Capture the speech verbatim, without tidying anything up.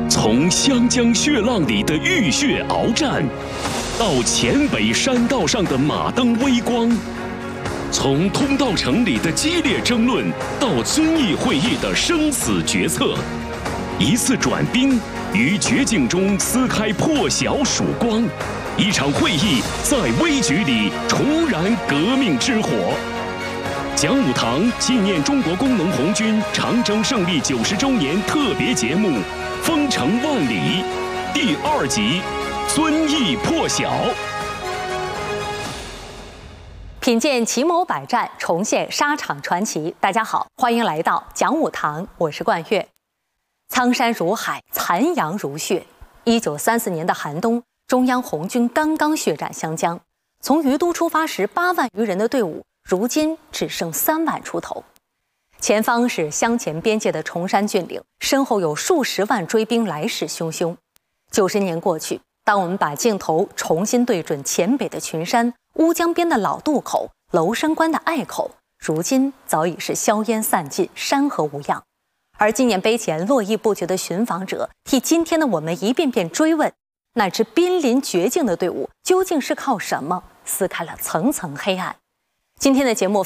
从湘江血浪里的浴血鏖战，到黔北山道上的马灯微光；从通道城里的激烈争论，到遵义会议的生死决策，一次转兵于绝境中撕开破晓曙光，一场会议在危局里重燃革命之火。讲武堂纪念中国工农红军长征胜利九十周年特别节目《封城万里》第二集《遵义破晓》， 品鉴奇谋百战，重现沙场传奇。大家好，欢迎来到讲武堂，我是冠月。苍山如海，残阳如血。一九三四年的寒冬，中央红军刚刚血战湘江，从于都出发时八万余人的队伍，如今只剩三万出头。前方是湘黔边界的崇山峻岭，身后有数十万追兵来势汹汹。九十年过去，当我们把镜头重新对准黔北的群山、乌江边的老渡口、娄山关的隘口，如今早已是硝烟散尽，山河无恙。而今年碑前络绎不绝的寻访者，替今天的我们一遍遍追问，那支濒临绝境的队伍究竟是靠什么撕开了层层黑暗？今天的节目